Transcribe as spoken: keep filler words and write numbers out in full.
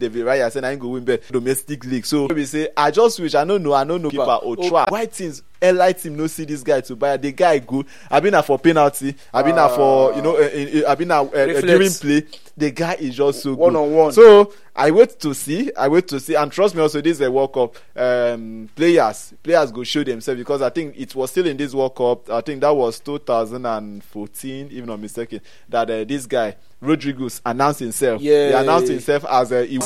David Raya say I go win bet domestic league. So we say I just wish I don't know I don't know keeper or try. Why things Eli team no see this guy to buy the guy good. I been for penalty. I been uh, for you know. Uh, I been uh, uh, during play. The guy is just so one good. on one. So I wait to see. I wait to see. And trust me, also this is a World Cup. Um, players, players go show themselves because I think it was still in this World Cup. I think that was two thousand fourteen, if not mistaken. That uh, this guy Rodriguez announced himself. Yeah, he announced himself as a.